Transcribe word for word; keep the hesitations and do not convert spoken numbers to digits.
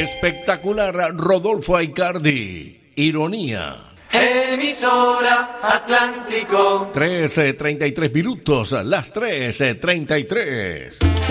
Espectacular Rodolfo Aicardi. Ironía. Emisora Atlántico. trece treinta y tres minutos, las trece treinta y tres.